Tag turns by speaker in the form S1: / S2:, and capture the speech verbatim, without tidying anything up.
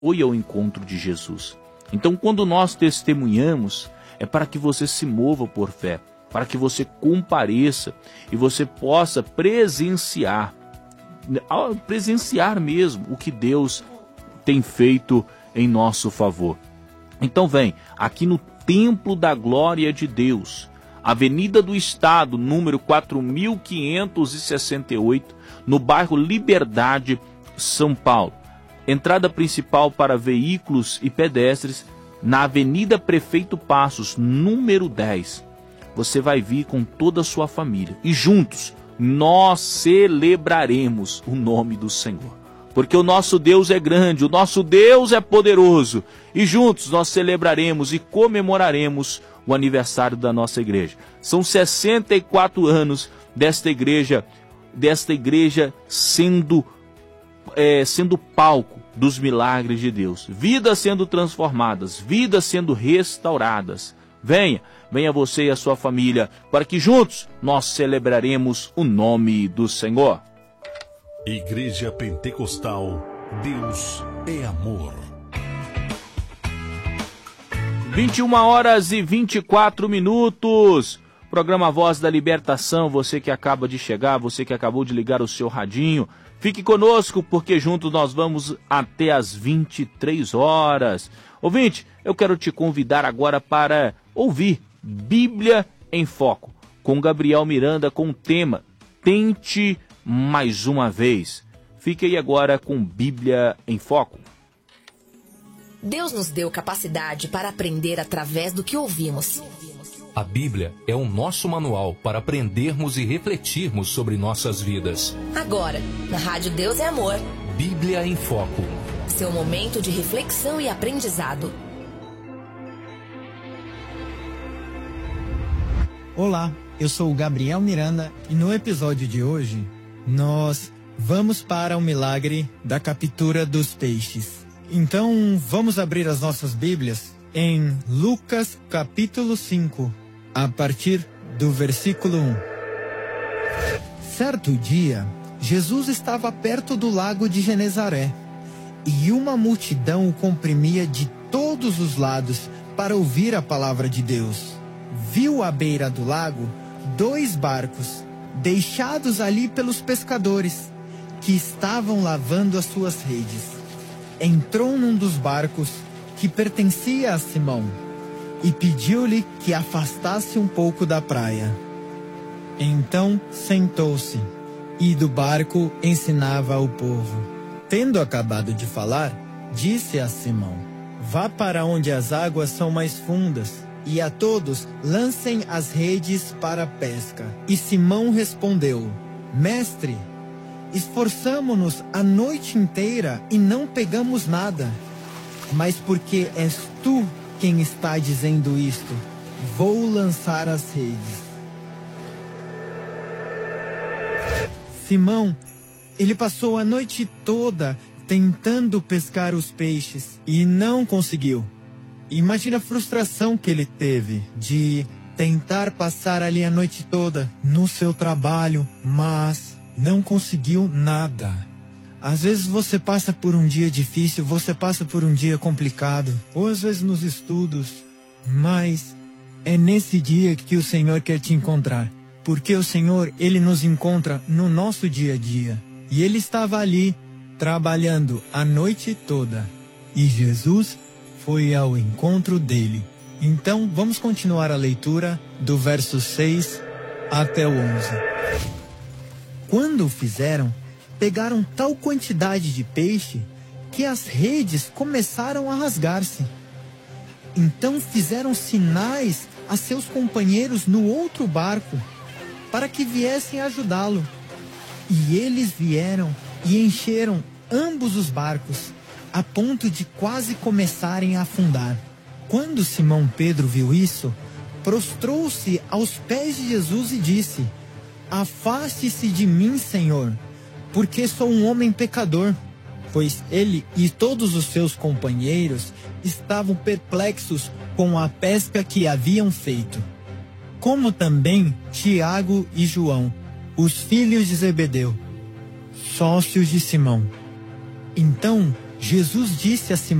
S1: foi ao encontro de Jesus. Então, quando nós testemunhamos, é para que você se mova por fé, para que você compareça e você possa presenciar, presenciar mesmo o que Deus tem feito em nosso favor. Então vem, aqui no Templo da Glória de Deus, Avenida do Estado, número quatro mil quinhentos e sessenta e oito, no bairro Liberdade, São Paulo. Entrada principal para veículos e pedestres, na Avenida Prefeito Passos, número dez. Você vai vir com toda a sua família e juntos nós celebraremos o nome do Senhor. Porque o nosso Deus é grande, o nosso Deus é poderoso. E juntos nós celebraremos e comemoraremos o aniversário da nossa igreja. São sessenta e quatro anos desta igreja, desta igreja sendo, é, sendo palco dos milagres de Deus. Vidas sendo transformadas, vidas sendo restauradas. Venha, venha você e a sua família, para que juntos nós celebraremos o nome do Senhor.
S2: Igreja Pentecostal, Deus é amor.
S1: vinte e uma horas e vinte e quatro minutos. Programa Voz da Libertação, você que acaba de chegar, você que acabou de ligar o seu radinho, fique conosco porque juntos nós vamos até as vinte e três horas. Ouvinte, eu quero te convidar agora para ouvir Bíblia em Foco, com Gabriel Miranda, com o tema Tente Mais Uma Vez. Fique aí agora com Bíblia em Foco.
S3: Deus nos deu capacidade para aprender através do que ouvimos.
S4: A Bíblia é o nosso manual para aprendermos e refletirmos sobre nossas vidas.
S3: Agora, na Rádio Deus é Amor.
S4: Bíblia em Foco.
S3: Seu momento de reflexão e aprendizado.
S5: Olá, eu sou o Gabriel Miranda e no episódio de hoje nós vamos para o milagre da captura dos peixes. Então vamos abrir as nossas Bíblias em Lucas capítulo cinco, a partir do versículo um. Certo dia, Jesus estava perto do lago de Genezaré e uma multidão o comprimia de todos os lados para ouvir a palavra de Deus. Viu à beira do lago dois barcos, deixados ali pelos pescadores, que estavam lavando as suas redes. Entrou num dos barcos, que pertencia a Simão, e pediu-lhe que afastasse um pouco da praia. Então sentou-se, e do barco ensinava ao povo. Tendo acabado de falar, disse a Simão: vá para onde as águas são mais fundas, e a todos lancem as redes para a pesca. E Simão respondeu: Mestre, esforçamo-nos a noite inteira e não pegamos nada. Mas porque és tu quem está dizendo isto, vou lançar as redes. Simão, ele passou a noite toda tentando pescar os peixes e não conseguiu. Imagina a frustração que ele teve de tentar passar ali a noite toda no seu trabalho, mas não conseguiu nada. Às vezes você passa por um dia difícil, você passa por um dia complicado, ou às vezes nos estudos, mas é nesse dia que o Senhor quer te encontrar. Porque o Senhor, Ele nos encontra no nosso dia a dia. E Ele estava ali, trabalhando a noite toda. E Jesus foi ao encontro dele. Então, vamos continuar a leitura do verso seis até o onze. Quando o fizeram, pegaram tal quantidade de peixe que as redes começaram a rasgar-se. Então fizeram sinais a seus companheiros no outro barco, para que viessem ajudá-lo. E eles vieram e encheram ambos os barcos, a ponto de quase começarem a afundar. Quando Simão Pedro viu isso, prostrou-se aos pés de Jesus e disse: Afaste-se de mim, Senhor, porque sou um homem pecador. Pois ele e todos os seus companheiros estavam perplexos com a pesca que haviam feito. Como também Tiago e João, os filhos de Zebedeu, sócios de Simão. Então Jesus disse a Simão: